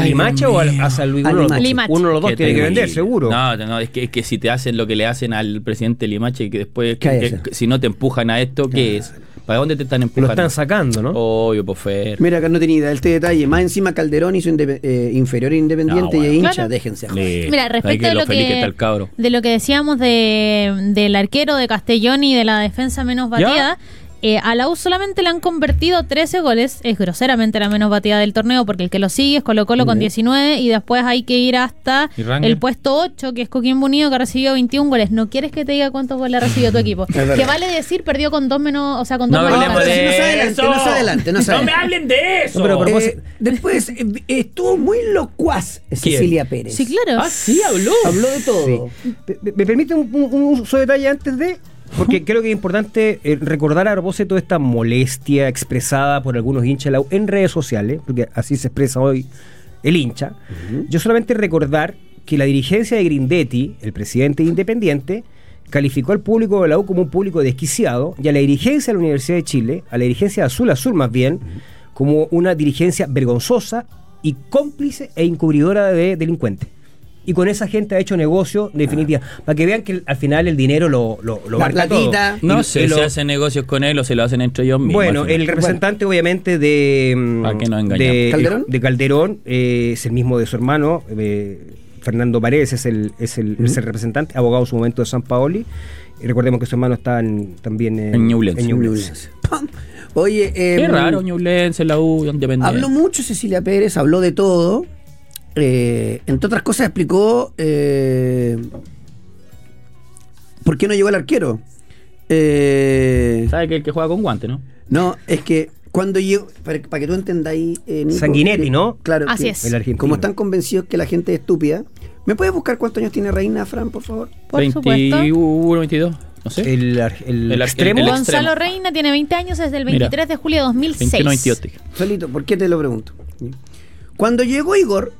¿A Limache o a San Luis? Uno de los dos tiene que vender, seguro. No, es que si te hacen lo que le hacen al presidente Limache, que después, si no te empujan a esto, ¿qué es? ¿Para dónde te están empujando? Lo están sacando, ¿no? Obvio, por Fer. Mira, acá no tenía idea de este detalle. Más encima Calderón hizo inferior Independiente y hincha. Claro. Déjense joder. Mira, respecto de lo que decíamos del arquero de Castellón y de la defensa menos batida, a la U solamente le han convertido 13 goles. Es groseramente la menos batida del torneo, porque el que lo sigue es Colo-Colo con 19, y después hay que ir hasta el puesto 8, que es Coquimbo Unido, que ha recibido 21 goles. ¿No quieres que te diga cuántos goles ha recibido tu equipo? Que vale decir, perdió con 2 menos, o sea, con 2 menos. No se adelante. No me hablen de eso. No, pero después estuvo muy locuaz Cecilia Pérez. Sí, claro. Sí, habló de todo. Sí. ¿Me permite un solo detalle antes de...? Porque creo que es importante recordar a propósito de esta molestia expresada por algunos hinchas de la U en redes sociales, porque así se expresa hoy el hincha. Yo solamente recordar que la dirigencia de Grindetti, el presidente Independiente, calificó al público de la U como un público desquiciado, y a la dirigencia de la Universidad de Chile, a la dirigencia de Azul más bien, como una dirigencia vergonzosa y cómplice e encubridora de delincuentes. Y con esa gente ha hecho negocio, en definitiva, para que vean que al final el dinero lo marca todo. No sé si hacen negocios con él o se lo hacen entre ellos mismos. Bueno, el representante obviamente de Calderón es el mismo de su hermano, Fernando Paredes es el representante, abogado en su momento de San Paoli. Y recordemos que su hermano está también en Ñublense. Oye, qué raro Ñublense, la U, Independiente. Habló mucho Cecilia Pérez, habló de todo. Entre otras cosas explicó por qué no llegó el arquero. ¿Sabe que el que juega con guante, no? No, es que cuando llegó, para que tú entendáis, Nico, Sanguinetti, ¿no? Claro, así es. Como están convencidos que la gente es estúpida. ¿Me puedes buscar cuántos años tiene Reina, Fran, por favor? Por 21, 22. No sé. El extremo. Gonzalo Reina tiene 20 años desde el 23 de julio de 2006. 21, 28. Solito, ¿por qué te lo pregunto? Cuando llegó Igor,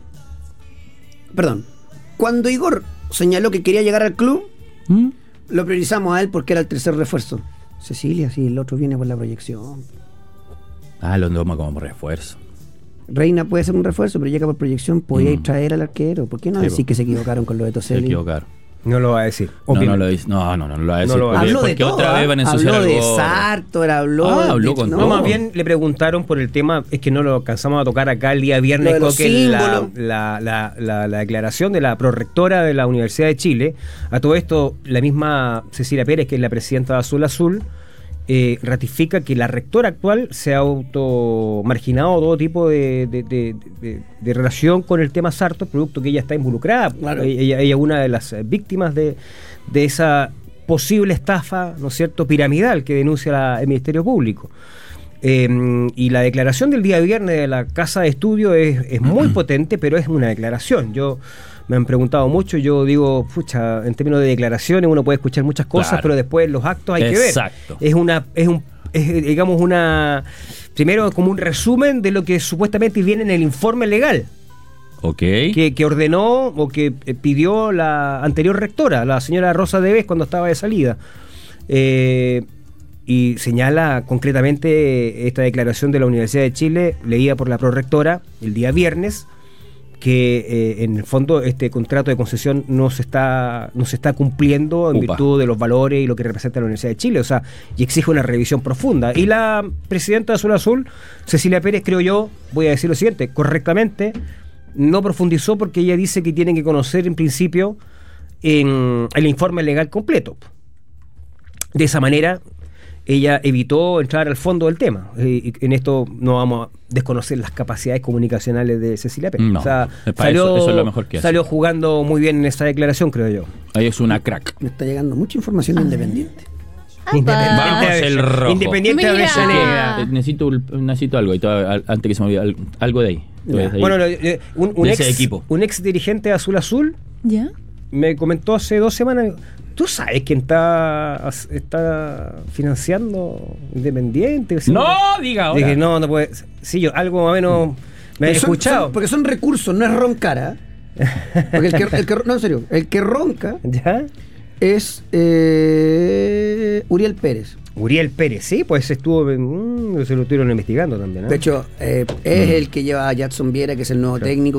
cuando Igor señaló que quería llegar al club, lo priorizamos a él porque era el tercer refuerzo. Cecilia, sí, el otro viene por la proyección. Lo toma como refuerzo. Reina puede ser un refuerzo, pero llega por proyección, podía traer al arquero. ¿Por qué no decir que se equivocaron con lo de Toselli? Se equivocaron. No lo va a decir. No lo dice. No lo va a decir. Habló de todo. Otra vez van a ensuciar habló de algo. Sartor, habló con todo. Más bien le preguntaron por el tema, es que no lo alcanzamos a tocar acá el día viernes, con que la declaración de la prorectora de la Universidad de Chile. A todo esto, la misma Cecilia Pérez, que es la presidenta de Azul, ratifica que la rectora actual se ha automarginado todo tipo de relación con el tema Sartor, producto que ella está involucrada. Claro. Ella es una de las víctimas de esa posible estafa, ¿no es cierto?, piramidal que denuncia el Ministerio Público. Y la declaración del día viernes de la Casa de Estudio es muy potente, pero es una declaración. Me han preguntado mucho, yo digo, pucha, en términos de declaraciones uno puede escuchar muchas cosas, pero después los actos hay que ver. Es digamos primero como un resumen de lo que supuestamente viene en el informe legal. Que ordenó o que pidió la anterior rectora, la señora Rosa Debes, cuando estaba de salida. Y señala concretamente esta declaración de la Universidad de Chile, leída por la prorectora el día viernes, que en el fondo este contrato de concesión no se está cumpliendo en virtud de los valores y lo que representa la Universidad de Chile, o sea, y exige una revisión profunda. Y la presidenta de Azul, Cecilia Pérez, creo yo, voy a decir lo siguiente, correctamente, no profundizó porque ella dice que tienen que conocer en principio el informe legal completo. De esa manera ella evitó entrar al fondo del tema. En esto no vamos a desconocer las capacidades comunicacionales de Cecilia Pérez. No, o sea, eso es lo mejor que hace. Salió jugando muy bien en esa declaración, creo yo. Ahí es una crack. Me está llegando mucha información de Independiente. Vamos el rojo. Independiente de Avellaneda. Necesito algo, antes que se me olvide, algo de ahí. Bueno, un ex dirigente de Azul ¿ya? Me comentó hace 2 semanas, ¿tú sabes quién está financiando Independiente? No, diga ahora. Dije, no puede. Sí, yo algo más o menos me he escuchado. Porque son recursos, no es roncar. Porque no, en serio, el que ronca ¿ya? es Uriel Pérez. Uriel Pérez, sí, pues se lo estuvieron investigando también. De hecho, es el que lleva a Jadson Viera, que es el nuevo técnico.